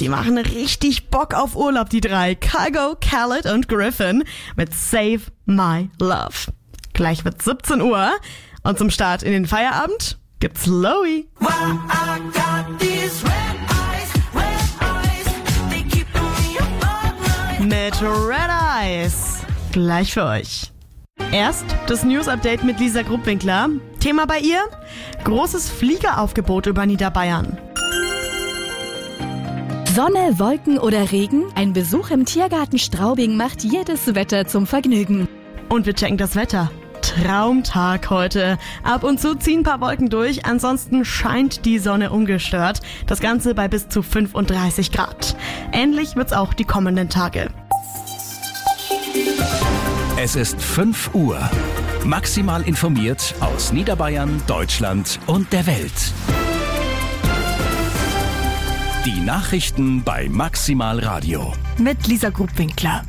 Die machen richtig Bock auf Urlaub, die drei. Kygo, Khaled und Griffin mit Save My Love. Gleich wird 17 Uhr und zum Start in den Feierabend gibt's Loey. Mit Red Eyes. Gleich für euch. Erst das News-Update mit Lisa Gruppwinkler. Thema bei ihr? Großes Fliegeraufgebot über Niederbayern. Sonne, Wolken oder Regen? Ein Besuch im Tiergarten Straubing macht jedes Wetter zum Vergnügen. Und wir checken das Wetter. Traumtag heute. Ab und zu ziehen ein paar Wolken durch, ansonsten scheint die Sonne ungestört. Das Ganze bei bis zu 35 Grad. Ähnlich wird's auch die kommenden Tage. Es ist 5 Uhr. Maximal informiert aus Niederbayern, Deutschland und der Welt. Die Nachrichten bei Maximal Radio. Mit Lisa Gruppwinkler.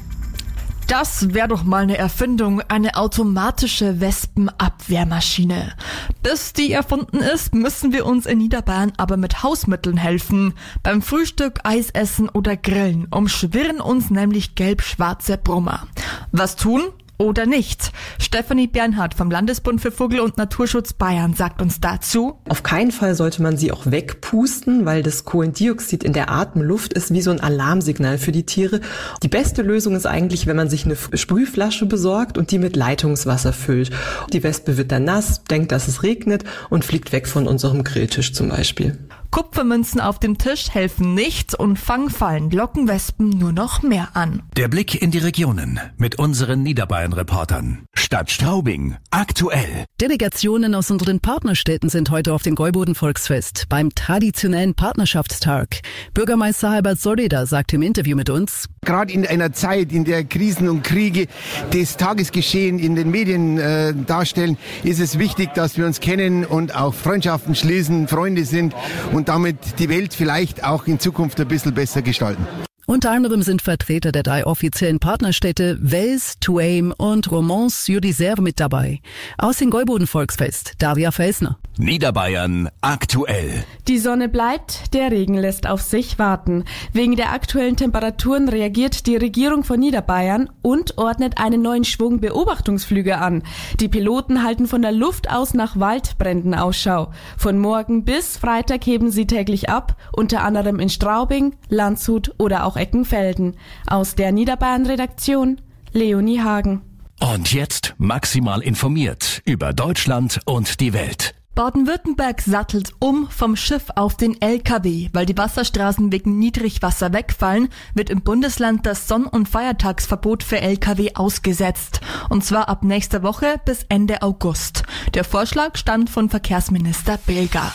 Das wäre doch mal eine Erfindung, eine automatische Wespenabwehrmaschine. Bis die erfunden ist, müssen wir uns in Niederbayern aber mit Hausmitteln helfen. Beim Frühstück, Eisessen oder Grillen umschwirren uns nämlich gelb-schwarze Brummer. Was tun? Oder nicht? Stefanie Bernhardt vom Landesbund für Vogel- und Naturschutz Bayern sagt uns dazu: Auf keinen Fall sollte man sie auch wegpusten, weil das Kohlendioxid in der Atemluft ist wie so ein Alarmsignal für die Tiere. Die beste Lösung ist eigentlich, wenn man sich eine Sprühflasche besorgt und die mit Leitungswasser füllt. Die Wespe wird dann nass, denkt, dass es regnet und fliegt weg von unserem Grilltisch zum Beispiel. Kupfermünzen auf dem Tisch helfen nicht und Fangfallen locken Wespen nur noch mehr an. Der Blick in die Regionen mit unseren Niederbayern-Reportern. Stadt Straubing, aktuell. Delegationen aus unseren Partnerstädten sind heute auf dem Gäuboden-Volksfest beim traditionellen Partnerschaftstag. Bürgermeister Albert Soreda sagt im Interview mit uns: Gerade in einer Zeit, in der Krisen und Kriege das Tagesgeschehen in den Medien darstellen, ist es wichtig, dass wir uns kennen und auch Freundschaften schließen, Freunde sind und damit die Welt vielleicht auch in Zukunft ein bisschen besser gestalten. Unter anderem sind Vertreter der 3 offiziellen Partnerstädte Wels, Tuaim und Romans-sur-Isère mit dabei. Aus dem Gäuboden-Volksfest, Daria Felsner. Niederbayern, aktuell. Die Sonne bleibt, der Regen lässt auf sich warten. Wegen der aktuellen Temperaturen reagiert die Regierung von Niederbayern und ordnet einen neuen Schwung Beobachtungsflüge an. Die Piloten halten von der Luft aus nach Waldbränden Ausschau. Von morgen bis Freitag heben sie täglich ab, unter anderem in Straubing, Landshut oder auch Eckenfelden. Aus der Niederbayern-Redaktion Leonie Hagen. Und jetzt maximal informiert über Deutschland und die Welt. Baden-Württemberg sattelt um vom Schiff auf den LKW. Weil die Wasserstraßen wegen Niedrigwasser wegfallen, wird im Bundesland das Sonn- und Feiertagsverbot für LKW ausgesetzt. Und zwar ab nächster Woche bis Ende August. Der Vorschlag stammt von Verkehrsminister Bilger.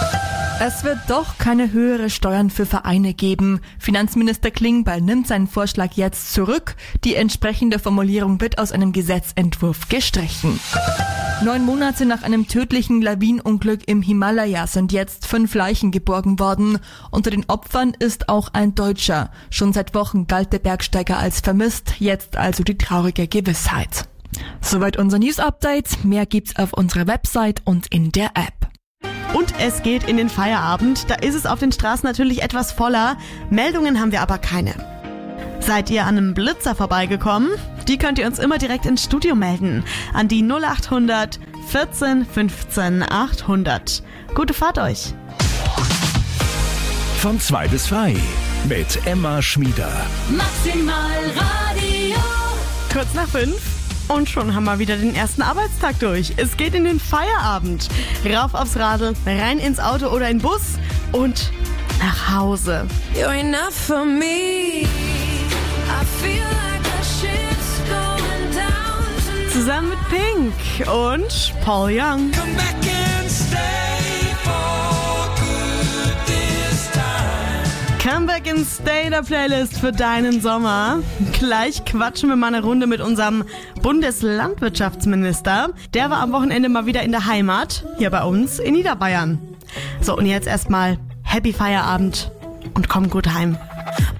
Es wird doch keine höhere Steuern für Vereine geben. Finanzminister Klingbeil nimmt seinen Vorschlag jetzt zurück. Die entsprechende Formulierung wird aus einem Gesetzentwurf gestrichen. 9 Monate nach einem tödlichen Lawinenunglück im Himalaya sind jetzt 5 Leichen geborgen worden. Unter den Opfern ist auch ein Deutscher. Schon seit Wochen galt der Bergsteiger als vermisst, jetzt also die traurige Gewissheit. Soweit unser News-Update. Mehr gibt's auf unserer Website und in der App. Und es geht in den Feierabend. Da ist es auf den Straßen natürlich etwas voller. Meldungen haben wir aber keine. Seid ihr an einem Blitzer vorbeigekommen? Die könnt ihr uns immer direkt ins Studio melden. An die 0800 14 15 800. Gute Fahrt euch. Von 2 bis 3 mit Emma Schmieder. Maximal Radio. Kurz nach 5. Und schon haben wir wieder den ersten Arbeitstag durch. Es geht in den Feierabend. Rauf aufs Radl, rein ins Auto oder in den Bus und nach Hause. You're enough for me. I feel like the shit's going down. Zusammen mit Pink und Paul Young. Come back and stay for good this time. Come back and stay, der Playlist für deinen Sommer. Gleich quatschen wir mal eine Runde mit unserem Bundeslandwirtschaftsminister. Der war am Wochenende mal wieder in der Heimat, hier bei uns in Niederbayern. So, und jetzt erstmal Happy Feierabend und komm gut heim.